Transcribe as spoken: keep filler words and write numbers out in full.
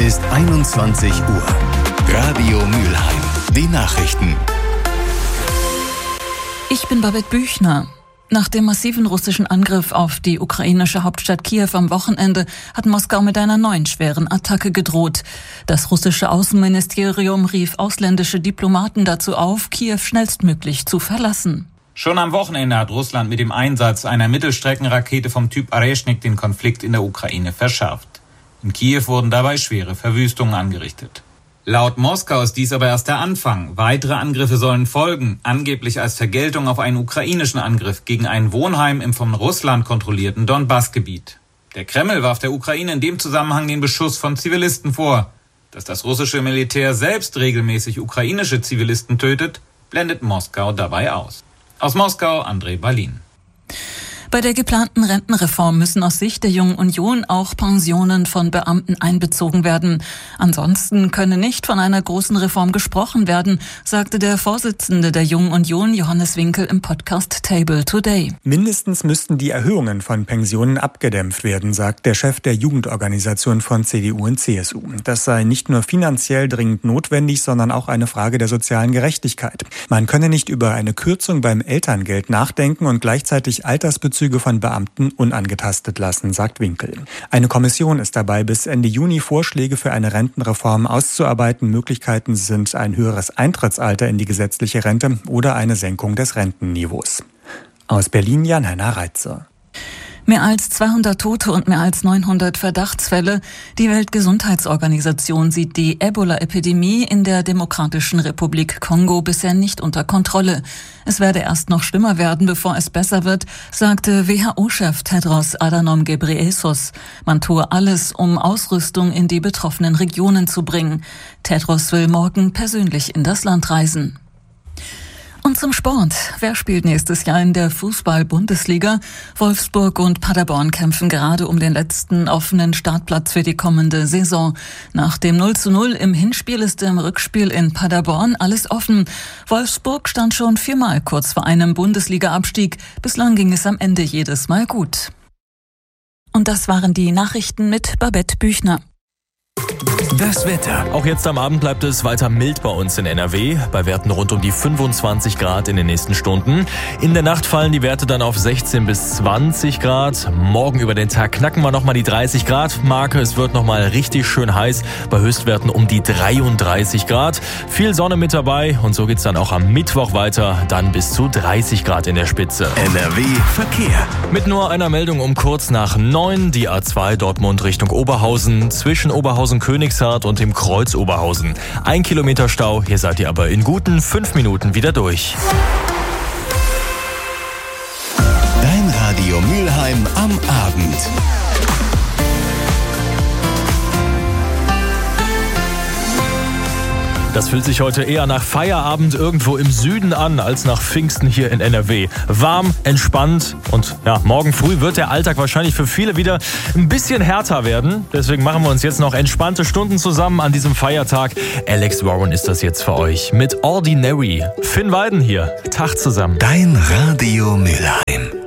ist einundzwanzig Uhr. Radio Mülheim. Die Nachrichten. Ich bin Babette Büchner. Nach dem massiven russischen Angriff auf die ukrainische Hauptstadt Kiew am Wochenende hat Moskau mit einer neuen schweren Attacke gedroht. Das russische Außenministerium rief ausländische Diplomaten dazu auf, Kiew schnellstmöglich zu verlassen. Schon am Wochenende hat Russland mit dem Einsatz einer Mittelstreckenrakete vom Typ Areshnik den Konflikt in der Ukraine verschärft. In Kiew wurden dabei schwere Verwüstungen angerichtet. Laut Moskau ist dies aber erst der Anfang. Weitere Angriffe sollen folgen, angeblich als Vergeltung auf einen ukrainischen Angriff gegen ein Wohnheim im von Russland kontrollierten Donbass-Gebiet. Der Kreml warf der Ukraine in dem Zusammenhang den Beschuss von Zivilisten vor. Dass das russische Militär selbst regelmäßig ukrainische Zivilisten tötet, blendet Moskau dabei aus. Aus Moskau, André Balin. Bei der geplanten Rentenreform müssen aus Sicht der Jungen Union auch Pensionen von Beamten einbezogen werden. Ansonsten könne nicht von einer großen Reform gesprochen werden, sagte der Vorsitzende der Jungen Union, Johannes Winkel, im Podcast Table Today. Mindestens müssten die Erhöhungen von Pensionen abgedämpft werden, sagt der Chef der Jugendorganisation von C D U und C S U. Das sei nicht nur finanziell dringend notwendig, sondern auch eine Frage der sozialen Gerechtigkeit. Man könne nicht über eine Kürzung beim Elterngeld nachdenken und gleichzeitig Altersbezüge von Beamten unangetastet lassen, sagt Winkel. Eine Kommission ist dabei, bis Ende Juni Vorschläge für eine Rentenreform auszuarbeiten. Möglichkeiten sind ein höheres Eintrittsalter in die gesetzliche Rente oder eine Senkung des Rentenniveaus. Aus Berlin Jan-Henner Reitzer. Mehr als zweihundert Tote und mehr als neunhundert Verdachtsfälle. Die Weltgesundheitsorganisation sieht die Ebola-Epidemie in der Demokratischen Republik Kongo bisher nicht unter Kontrolle. Es werde erst noch schlimmer werden, bevor es besser wird, sagte W H O-Chef Tedros Adhanom Ghebreyesus. Man tue alles, um Ausrüstung in die betroffenen Regionen zu bringen. Tedros will morgen persönlich in das Land reisen. Und zum Sport. Wer spielt nächstes Jahr in der Fußball-Bundesliga? Wolfsburg und Paderborn kämpfen gerade um den letzten offenen Startplatz für die kommende Saison. Nach dem null zu null im Hinspiel ist im Rückspiel in Paderborn alles offen. Wolfsburg stand schon viermal kurz vor einem Bundesliga-Abstieg. Bislang ging es am Ende jedes Mal gut. Und das waren die Nachrichten mit Babette Büchner. Das Wetter. Auch jetzt am Abend bleibt es weiter mild bei uns in N R W, bei Werten rund um die fünfundzwanzig Grad in den nächsten Stunden. In der Nacht fallen die Werte dann auf sechzehn bis zwanzig Grad. Morgen über den Tag knacken wir nochmal die dreißig Grad Marke. Es wird nochmal richtig schön heiß, bei Höchstwerten um die dreiunddreißig Grad. Viel Sonne mit dabei und so geht's dann auch am Mittwoch weiter, dann bis zu dreißig Grad in der Spitze. N R W Verkehr. Mit nur einer Meldung um kurz nach neun, die A zwei Dortmund Richtung Oberhausen, zwischen Oberhausen-Königshardt und dem Kreuz Oberhausen. Ein Kilometer Stau, hier seid ihr aber in guten fünf Minuten wieder durch. Dein Radio Mülheim am Abend. Das fühlt sich heute eher nach Feierabend irgendwo im Süden an, als nach Pfingsten hier in N R W. Warm, entspannt und ja, morgen früh wird der Alltag wahrscheinlich für viele wieder ein bisschen härter werden. Deswegen machen wir uns jetzt noch entspannte Stunden zusammen an diesem Feiertag. Alex Warren ist das jetzt für euch mit Ordinary. Finn Weiden hier. Tag zusammen. Dein Radio Mülheim.